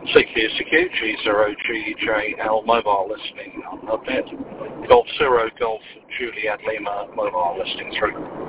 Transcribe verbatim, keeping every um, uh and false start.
C Q C Q, G zero G J L mobile listing update. Golf zero Golf Juliet Lima mobile listing through.